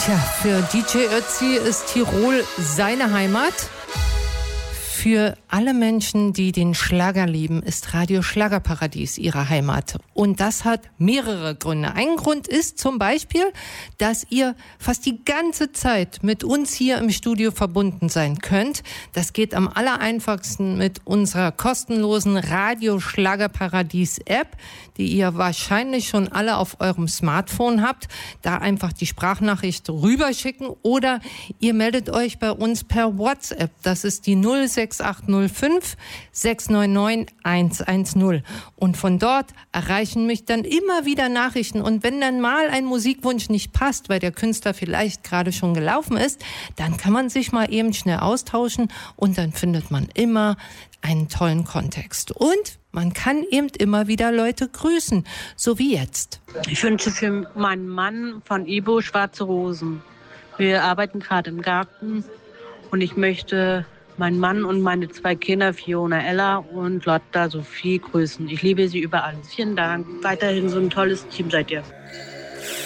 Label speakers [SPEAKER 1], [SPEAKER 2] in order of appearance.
[SPEAKER 1] Tja, für DJ Ötzi ist Tirol seine Heimat. Für alle Menschen, die den Schlager lieben, ist Radio Schlagerparadies ihre Heimat. Und das hat mehrere Gründe. Ein Grund ist zum Beispiel, dass ihr fast die ganze Zeit mit uns hier im Studio verbunden sein könnt. Das geht am allereinfachsten mit unserer kostenlosen Radio Schlagerparadies App, die ihr wahrscheinlich schon alle auf eurem Smartphone habt. Da einfach die Sprachnachricht rüberschicken oder ihr meldet euch bei uns per WhatsApp. Das ist die 06805 699 110. Und von dort erreichen mich dann immer wieder Nachrichten. Und wenn dann mal ein Musikwunsch nicht passt, weil der Künstler vielleicht gerade schon gelaufen ist, dann kann man sich mal eben schnell austauschen und dann findet man immer einen tollen Kontext. Und man kann eben immer wieder Leute grüßen, so wie jetzt.
[SPEAKER 2] Ich wünsche für meinen Mann von Ibo schwarze Rosen. Wir arbeiten gerade im Garten und ich möchte meinen Mann und meine 2 Kinder, Fiona Ella und Lotta Sophie, grüßen. Ich liebe sie über alles. Vielen Dank. Weiterhin so ein tolles Team seid ihr.